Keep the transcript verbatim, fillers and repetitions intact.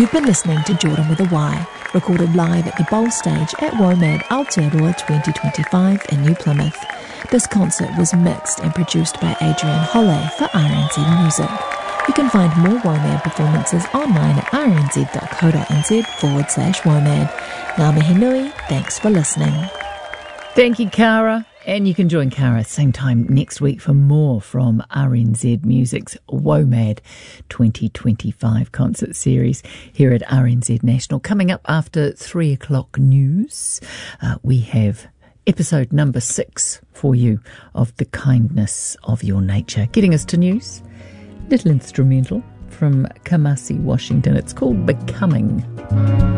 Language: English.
You've been listening to Jordan with a Y, recorded live at the Bowl Stage at WOMAD Aotearoa twenty twenty-five in New Plymouth. This concert was mixed and produced by Adrian Holle for R N Z Music. You can find more WOMAD performances online at rnz.co.nz forward slash WOMAD. Ngā mihi nui, thanks for listening. Thank you, Cara. And you can join Cara same time next week for more from R N Z Music's WOMAD twenty twenty-five concert series here at R N Z National. Coming up after three o'clock news, uh, we have episode number six for you of The Kindness of Your Nature. Getting us to news, little instrumental from Kamasi, Washington. It's called Becoming.